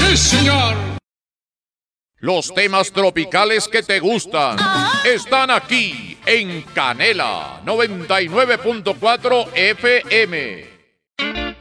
¡Sí, señor! Los temas tropicales que te gustan están aquí en Canela 99.4 FM.